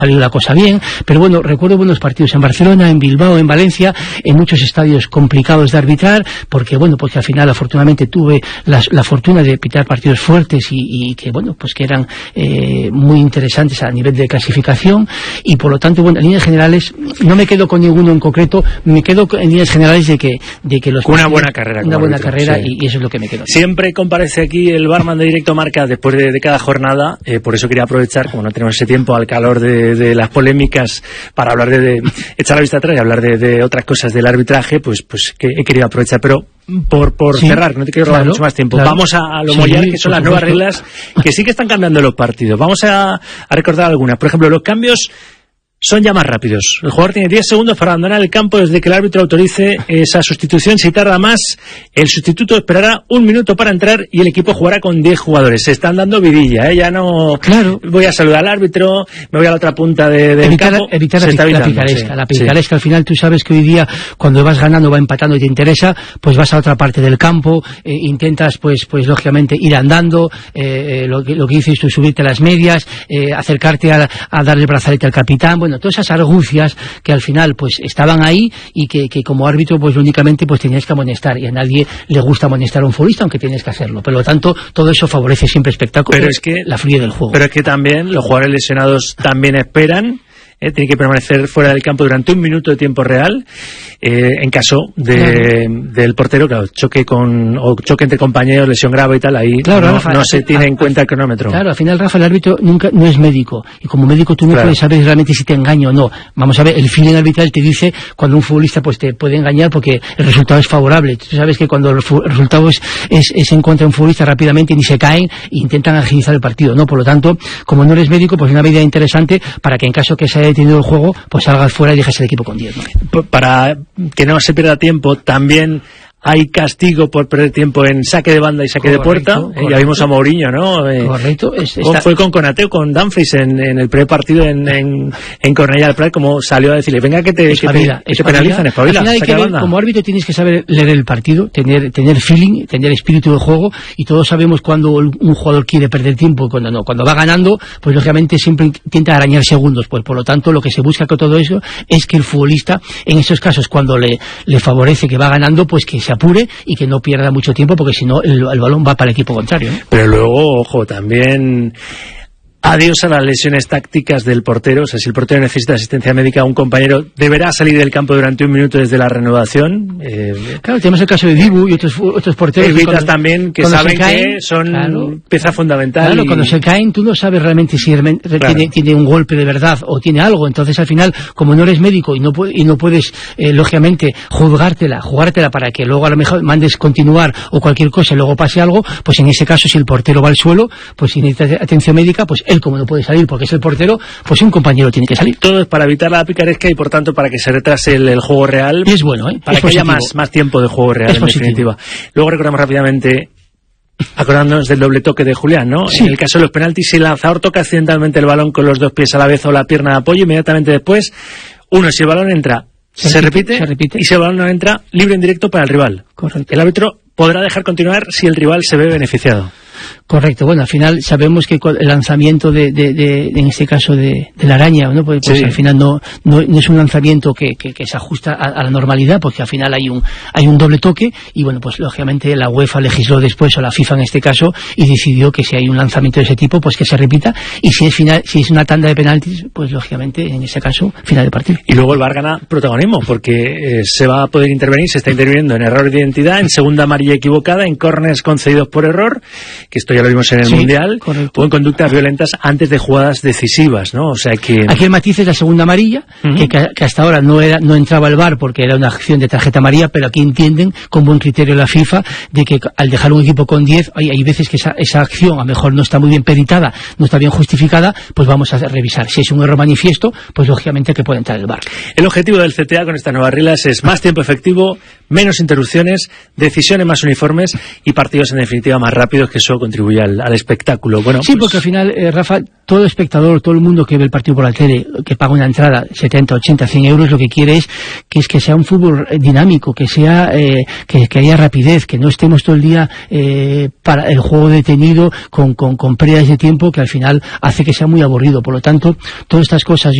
salido la cosa bien, pero bueno, recuerdo buenos partidos en Barcelona, en Bilbao, en Valencia, en muchos estadios complicados de arbitrar, porque bueno, porque al final afortunadamente tuve la fortuna de pitar partidos fuertes y que bueno, pues que eran muy interesantes a nivel de clasificación, y por lo tanto, bueno, en líneas generales, no me quedo con ninguno en concreto, me quedo en líneas generales de que los... Una buena carrera. Una buena carrera, sí. Y eso es lo que me quedo. Siempre comparece aquí el barman de Directo Marca después de cada jornada, por eso quería aprovechar, como no tenemos ese tiempo al calor de las polémicas, para hablar de echar la vista atrás y hablar de otras cosas del arbitraje, pues que he querido aprovechar, pero por sí, cerrar, no te quiero robar mucho más tiempo, vamos a lo mollar, que son las nuevas reglas que sí que están cambiando los partidos. Vamos a recordar algunas. Por ejemplo, los cambios son ya más rápidos. El jugador tiene 10 segundos para abandonar el campo desde que el árbitro autorice esa sustitución. Si tarda más, el sustituto esperará 1 minuto para entrar y el equipo jugará con 10 jugadores. Se están dando vidilla, ya no... Claro. Voy a saludar al árbitro, me voy a la otra punta del campo. Evitar la picaresca. La picaresca, al final tú sabes que hoy día, cuando vas ganando, va empatando y te interesa, pues vas a otra parte del campo, intentas pues lógicamente ir andando, lo que dices tú, subirte a las medias, acercarte a darle el brazalete al capitán, bueno, todas esas argucias que al final pues estaban ahí y que como árbitro pues únicamente pues tenías que amonestar, y a nadie le gusta amonestar a un futbolista, aunque tienes que hacerlo. Por lo tanto, todo eso favorece siempre el espectáculo, pero es que la fluidez del juego. Pero es que también los jugadores lesionados también esperan, tiene que permanecer fuera del campo durante 1 minuto de tiempo real, en caso del portero, claro, choque entre compañeros, lesión grave y tal, ahí claro, Rafa, no se tiene en cuenta el cronómetro. Claro, al final, Rafa, el árbitro nunca no es médico, y como médico tú no puedes saber realmente si te engaña o no. Vamos a ver, el feeling arbitral te dice cuando un futbolista pues te puede engañar porque el resultado es favorable. Tú sabes que cuando el resultado es en contra de un futbolista, rápidamente ni se caen e intentan agilizar el partido, ¿no? Por lo tanto, como no eres médico, pues una medida interesante para que en caso que se haya detenido el juego, pues salgas fuera y dejes el equipo con 10, ¿no? Para que no se pierda tiempo, también hay castigo por perder tiempo en saque de banda y saque de puerta. Ya vimos a Mourinho, ¿no? Correcto. Fue con Konaté o con Dumfries en el primer partido en Cornellà del Prat, como salió a decirle, venga que te penalizan, espabila. Al final como árbitro tienes que saber leer el partido, tener feeling, tener espíritu de juego, y todos sabemos cuando un jugador quiere perder tiempo y cuando no. Cuando va ganando, pues lógicamente siempre intenta arañar segundos, pues por lo tanto lo que se busca con todo eso es que el futbolista, en esos casos cuando le favorece que va ganando, pues que se apure y que no pierda mucho tiempo, porque si no el balón va para el equipo contrario, ¿no? Pero luego, ojo, también adiós a las lesiones tácticas del portero. O sea, si el portero necesita asistencia médica, un compañero deberá salir del campo durante 1 minuto desde la renovación. Claro, tenemos el caso de Dibu y otros porteros. Evitas también que saben que son pieza fundamental. Claro, cuando se caen tú no sabes realmente si tiene un golpe de verdad o tiene algo. Entonces al final, como no eres médico y no puedes lógicamente jugártela para que luego a lo mejor mandes continuar o cualquier cosa y luego pase algo, pues en ese caso si el portero va al suelo, pues si necesita atención médica, pues él, como no puede salir porque es el portero, pues un compañero tiene que salir. Todo es para evitar la picaresca y por tanto para que se retrase el juego real. Y es bueno, para es que haya más tiempo de juego real, en definitiva. Luego recordamos rápidamente, acordándonos del doble toque de Julián, ¿no? Sí. En el caso de los penaltis, si el lanzador toca accidentalmente el balón con los 2 pies a la vez o la pierna de apoyo, inmediatamente después, si el balón entra, se repite, y si el balón no entra, libre en directo para el rival. Correcto. El árbitro podrá dejar continuar si el rival se ve beneficiado. Correcto, bueno, al final sabemos que el lanzamiento en este caso de la araña, ¿no? Pues al final no es un lanzamiento que se ajusta a la normalidad, porque al final hay un doble toque, y bueno, pues lógicamente la UEFA legisló después, o la FIFA en este caso, y decidió que si hay un lanzamiento de ese tipo, pues que se repita, y si es una tanda de penaltis, pues lógicamente en ese caso final de partido. Y luego el VAR gana protagonismo, porque se va a poder intervenir, se está interviniendo en error de identidad, en segunda amarilla equivocada, en córneres concedidos por error, que esto ya lo vimos en el Mundial, correcto, o en conductas violentas antes de jugadas decisivas, ¿no? O sea que... Aquí el matiz es la segunda amarilla, que hasta ahora no entraba el VAR porque era una acción de tarjeta amarilla, pero aquí entienden con buen criterio la FIFA de que al dejar un equipo con 10, hay veces que esa acción a lo mejor no está muy bien peritada, no está bien justificada, pues vamos a revisar. Si es un error manifiesto, pues lógicamente que puede entrar el VAR. El objetivo del CTA con estas nuevas reglas es más tiempo efectivo, menos interrupciones, decisiones más uniformes y partidos en definitiva más rápidos, que eso contribuye contribuye al espectáculo. Bueno, sí, porque al final, Rafa, todo espectador, todo el mundo que ve el partido por la tele, que paga una entrada 70, 80, 100 euros, lo que quiere es que sea un fútbol dinámico, que sea que haya rapidez, que no estemos todo el día para el juego detenido con pérdidas de tiempo que al final hace que sea muy aburrido. Por lo tanto, todas estas cosas